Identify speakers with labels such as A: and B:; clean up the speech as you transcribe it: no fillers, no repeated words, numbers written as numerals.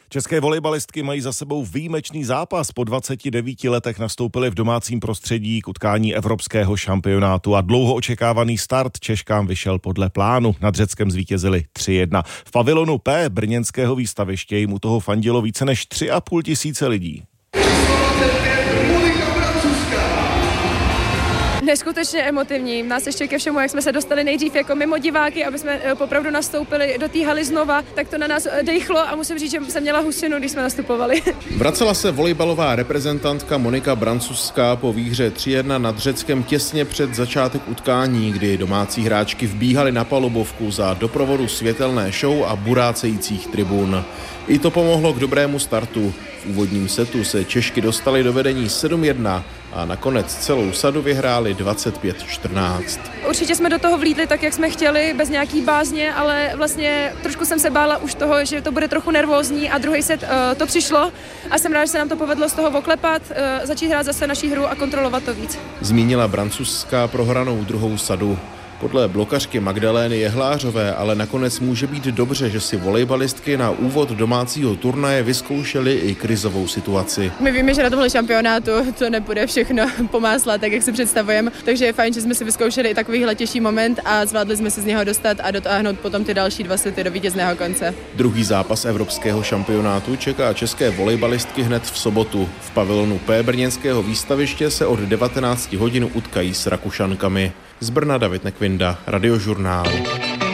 A: České volejbalistky mají za sebou výjimečný zápas. Po 29 letech nastoupily v domácím prostředí k utkání evropského šampionátu a dlouho očekávaný start Češkám vyšel podle plánu. Nad Řeckem zvítězili 3-1. V pavilonu P brněnského výstaviště jim u toho fandilo více než 3,5 tisíce lidí.
B: Neskutečně emotivní. Nás ještě ke všemu, jak jsme se dostali nejdřív jako mimo diváky, aby jsme popravdu nastoupili do té haly znova, tak to na nás dejchlo a musím říct, že jsem měla husinu, když jsme nastupovali.
C: Vracela se volejbalová reprezentantka Monika Brancuská po výhře 3-1 nad Řeckem těsně před začátek utkání, kdy domácí hráčky vbíhaly na palubovku za doprovodu světelné show a burácejících tribun. I to pomohlo k dobrému startu. V úvodním setu se Češky dostaly do vedení 7-1 a nakonec celou sadu vyhráli 25-14.
B: Určitě jsme do toho vlídli tak, jak jsme chtěli, bez nějaký bázně, ale vlastně trošku jsem se bála už toho, že to bude trochu nervózní a druhý set to přišlo a jsem ráda, že se nám to povedlo z toho oklepat, začít hrát zase naší hru a kontrolovat to víc.
C: Zmínila Brancuská prohranou druhou sadu. Podle blokařky Magdalény Jehlářové ale nakonec může být dobře, že si volejbalistky na úvod domácího turnaje vyzkoušely i krizovou situaci.
B: My víme, že na tomhle šampionátu to nepůjde všechno pomáslat, tak jak si představujeme, takže je fajn, že jsme si vyzkoušeli i takovýhle těžší moment a zvládli jsme se z něho dostat a dotáhnout potom ty další 2 sety do vítězného konce.
C: Druhý zápas evropského šampionátu čeká české volejbalistky hned v sobotu. V pavilonu P brněnského výstaviště se od 19 hodin utkají s Rakušankami. Z Brna David Nekvinda, Radiožurnál.